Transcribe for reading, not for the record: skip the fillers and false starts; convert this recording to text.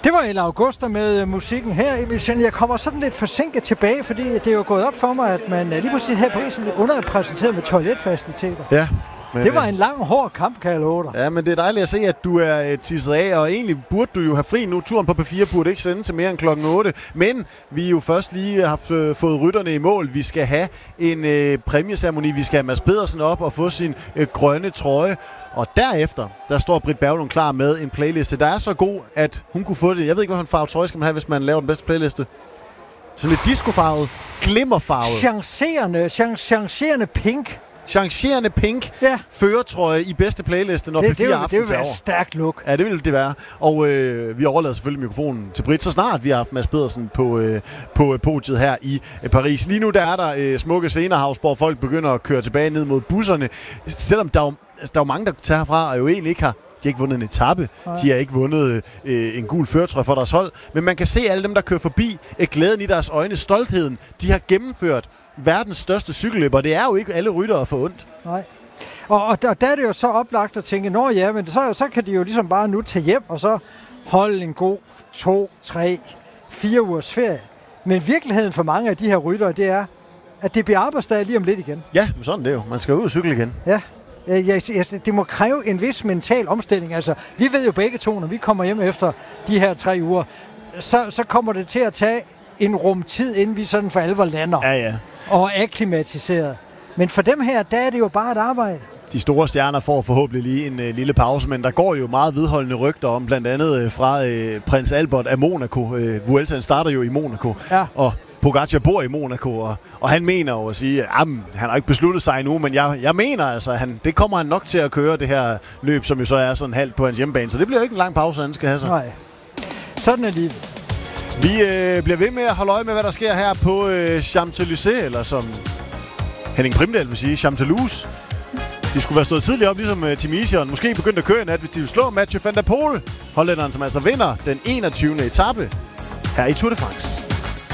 Det var El Augusta med musikken her, Emil. Jeg kommer sådan lidt forsinket tilbage, fordi det er jo gået op for mig, at man lige præcis her på Paris er underrepræsenteret med toiletfaciliteter. Ja. Men, det var en lang, hård kamp, kan jeg love dig. Ja, men det er dejligt at se, at du er tisset af, og egentlig burde du jo have fri nu. Turen på P4 burde ikke sende til mere end klokken 8. Men vi jo først lige har fået rytterne i mål. Vi skal have en præmieceremoni. Vi skal have Mads Pedersen op og få sin grønne trøje. Og derefter, der står Britt Berglund klar med en playliste, der er så god, at hun kunne få det. Jeg ved ikke, hvad farve trøje skal man have, hvis man laver den bedste playliste. Så lidt discofarvet, glimmerfarvet. Chancerende pink. Changerende pink førertrøje i bedste playliste, når P4 aften det vil være et stærkt look. Ja, det vil det være. Og vi overlader selvfølgelig mikrofonen til Britt, så snart vi har haft Mads Pedersen på podiet her i Paris. Lige nu der er der smukke scener, hvor folk begynder at køre tilbage ned mod busserne. Selvom der er mange, der tager herfra og jo egentlig ikke har. De har ikke vundet en etape. De har ikke vundet en gul førertrøje for deres hold. Men man kan se alle dem, der kører forbi, glæden i deres øjne, stoltheden. De har gennemført verdens største cykelløb, og det er jo ikke alle ryttere for ondt. Nej. Og der er det jo så oplagt at tænke, men så kan de jo ligesom bare nu tage hjem, og så holde en god 2, 3, 4 ugers ferie. Men virkeligheden for mange af de her ryttere, det er, at det bliver arbejdsdag lige om lidt igen. Ja, men sådan det jo. Man skal ud og cykle igen. Ja. Det må kræve en vis mental omstilling. Altså, vi ved jo begge to, når vi kommer hjem efter de her 3 uger, så kommer det til at tage en rum tid, inden vi sådan for alvor lander. Ja. Og er akklimatiseret. Men for dem her, der er det jo bare et arbejde. De store stjerner får forhåbentlig lige en lille pause, men der går jo meget vedholdende rygter om, blandt andet fra prins Albert af Monaco. Vueltaen starter jo i Monaco, og Pogacar bor i Monaco, og han mener jo at sige, at han har ikke besluttet sig endnu, men jeg mener altså, det kommer han nok til at køre det her løb, som jo så er sådan halvt på hans hjemmebane, så det bliver jo ikke en lang pause, han skal have sig. Nej, sådan er livet. Vi bliver ved med at holde øje med, hvad der sker her på Champs-Élysées, eller som Henning Primdal vil sige, Champs-Élysées. De skulle være stået tidligt op, ligesom Team Ision. Måske begyndt at køre i nat, hvis de vil slå Mathieu van der Poel. Hollænderen, som altså vinder den 21. etape her i Tour de France.